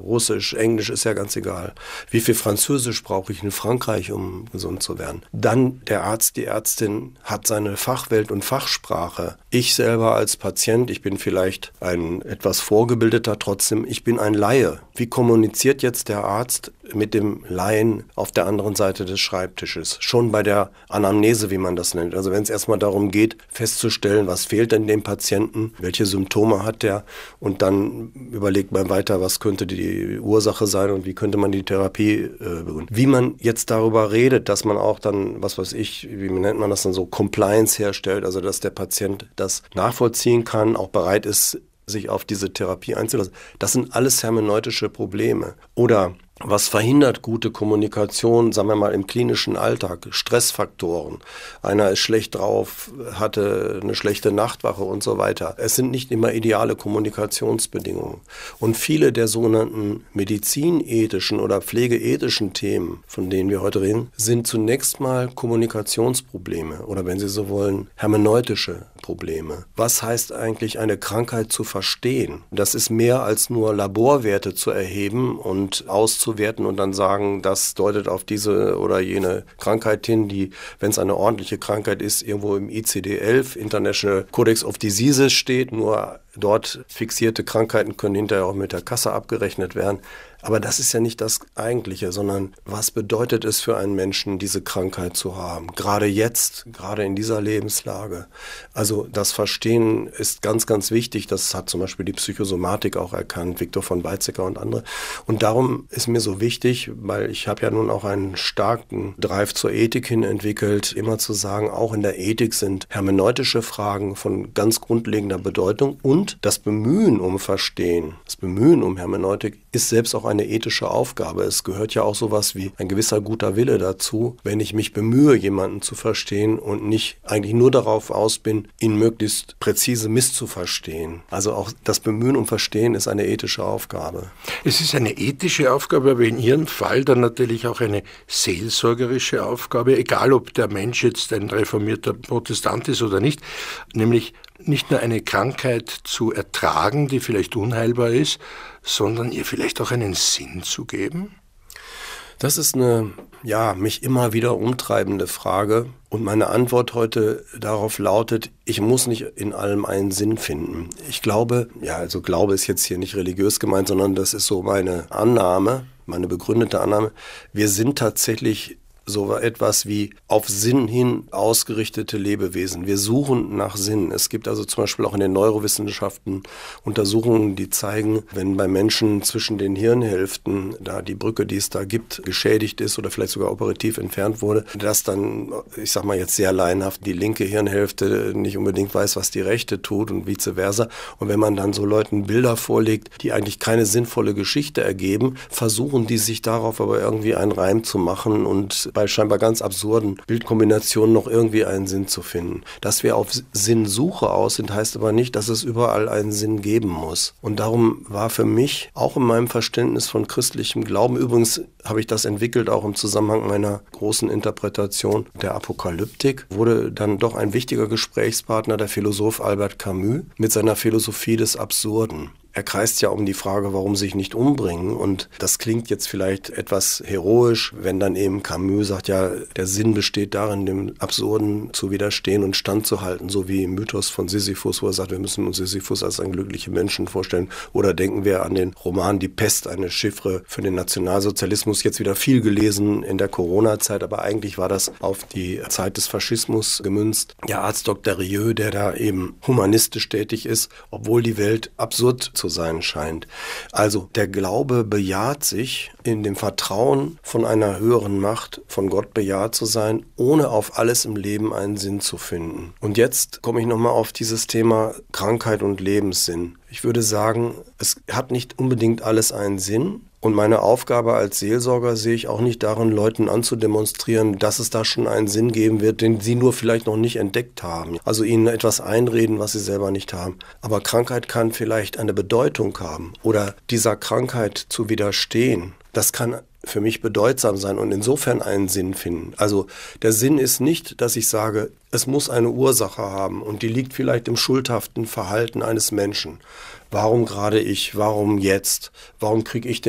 Russisch, Englisch, ist ja ganz egal. Wie viel Französisch brauche ich in Frankreich, um gesund zu werden? Dann der Arzt, die Ärztin hat seine Fachwelt und Fachsprache. Ich selber als Patient, ich bin vielleicht ein etwas vorgebildeter, trotzdem, ich bin ein Laie. Wie kommuniziert jetzt der Arzt mit dem Laien auf der anderen Seite des Schreibtisches? Schon bei der Anamnese, wie man das nennt. Also wenn es erstmal darum geht, festzustellen, was fehlt denn dem Patienten, welche Symptome hat der, und dann überlegt man weiter, was könnte die Ursache sein und wie könnte man die Therapie begründen. Wie man jetzt darüber redet, dass man auch dann, was weiß ich, wie nennt man das dann so, Compliance herstellt, also dass der Patient das nachvollziehen kann, auch bereit ist, sich auf diese Therapie einzulassen. Das sind alles hermeneutische Probleme. Oder was verhindert gute Kommunikation, sagen wir mal, im klinischen Alltag? Stressfaktoren. Einer ist schlecht drauf, hatte eine schlechte Nachtwache und so weiter. Es sind nicht immer ideale Kommunikationsbedingungen. Und viele der sogenannten medizinethischen oder pflegeethischen Themen, von denen wir heute reden, sind zunächst mal Kommunikationsprobleme oder, wenn Sie so wollen, hermeneutische Probleme. Was heißt eigentlich, eine Krankheit zu verstehen? Das ist mehr als nur Laborwerte zu erheben und auszuwerten und dann sagen, das deutet auf diese oder jene Krankheit hin, die, wenn es eine ordentliche Krankheit ist, irgendwo im ICD-11, International Codex of Diseases steht, nur dort fixierte Krankheiten können hinterher auch mit der Kasse abgerechnet werden. Aber das ist ja nicht das Eigentliche, sondern was bedeutet es für einen Menschen, diese Krankheit zu haben? Gerade jetzt, gerade in dieser Lebenslage. Also das Verstehen ist ganz, ganz wichtig. Das hat zum Beispiel die Psychosomatik auch erkannt, Viktor von Weizsäcker und andere. Und darum ist mir so wichtig, weil ich habe ja nun auch einen starken Drive zur Ethik hin entwickelt, immer zu sagen, auch in der Ethik sind hermeneutische Fragen von ganz grundlegender Bedeutung und das Bemühen um Verstehen, das Bemühen um Hermeneutik ist selbst auch eine ethische Aufgabe. Es gehört ja auch sowas wie ein gewisser guter Wille dazu, wenn ich mich bemühe, jemanden zu verstehen und nicht eigentlich nur darauf aus bin, ihn möglichst präzise misszuverstehen. Also auch das Bemühen um Verstehen ist eine ethische Aufgabe. Es ist eine ethische Aufgabe, aber in Ihrem Fall dann natürlich auch eine seelsorgerische Aufgabe, egal ob der Mensch jetzt ein reformierter Protestant ist oder nicht, nämlich nicht nur eine Krankheit zu ertragen, die vielleicht unheilbar ist, sondern ihr vielleicht auch einen Sinn zu geben? Das ist eine, mich immer wieder umtreibende Frage. Und meine Antwort heute darauf lautet, ich muss nicht in allem einen Sinn finden. Ich glaube, Glaube ist jetzt hier nicht religiös gemeint, sondern das ist so meine Annahme, meine begründete Annahme. Wir sind tatsächlich so etwas wie auf Sinn hin ausgerichtete Lebewesen. Wir suchen nach Sinn. Es gibt also zum Beispiel auch in den Neurowissenschaften Untersuchungen, die zeigen, wenn bei Menschen zwischen den Hirnhälften da die Brücke, die es da gibt, geschädigt ist oder vielleicht sogar operativ entfernt wurde, dass dann, ich sag mal jetzt sehr laienhaft, die linke Hirnhälfte nicht unbedingt weiß, was die rechte tut und vice versa. Und wenn man dann so Leuten Bilder vorlegt, die eigentlich keine sinnvolle Geschichte ergeben, versuchen die sich darauf aber irgendwie einen Reim zu machen und bei scheinbar ganz absurden Bildkombinationen noch irgendwie einen Sinn zu finden. Dass wir auf Sinnsuche aus sind, heißt aber nicht, dass es überall einen Sinn geben muss. Und darum war für mich, auch in meinem Verständnis von christlichem Glauben, übrigens habe ich das entwickelt, auch im Zusammenhang meiner großen Interpretation der Apokalyptik, wurde dann doch ein wichtiger Gesprächspartner der Philosoph Albert Camus mit seiner Philosophie des Absurden. Er kreist ja um die Frage, warum sich nicht umbringen, und das klingt jetzt vielleicht etwas heroisch, wenn dann eben Camus sagt, ja, der Sinn besteht darin, dem Absurden zu widerstehen und standzuhalten, so wie im Mythos von Sisyphus, wo er sagt, wir müssen uns Sisyphus als einen glücklichen Menschen vorstellen, oder denken wir an den Roman Die Pest, eine Chiffre für den Nationalsozialismus, jetzt wieder viel gelesen in der Corona-Zeit, aber eigentlich war das auf die Zeit des Faschismus gemünzt. Der Arzt Dr. Rieu, der da eben humanistisch tätig ist, obwohl die Welt absurd zu sein scheint. Also der Glaube bejaht sich in dem Vertrauen von einer höheren Macht, von Gott bejaht zu sein, ohne auf alles im Leben einen Sinn zu finden. Und jetzt komme ich nochmal auf dieses Thema Krankheit und Lebenssinn. Ich würde sagen, es hat nicht unbedingt alles einen Sinn. Und meine Aufgabe als Seelsorger sehe ich auch nicht darin, Leuten anzudemonstrieren, dass es da schon einen Sinn geben wird, den sie nur vielleicht noch nicht entdeckt haben. Also ihnen etwas einreden, was sie selber nicht haben. Aber Krankheit kann vielleicht eine Bedeutung haben oder dieser Krankheit zu widerstehen. Das kann für mich bedeutsam sein und insofern einen Sinn finden. Also der Sinn ist nicht, dass ich sage, es muss eine Ursache haben und die liegt vielleicht im schuldhaften Verhalten eines Menschen. Warum gerade ich? Warum jetzt? Warum kriege ich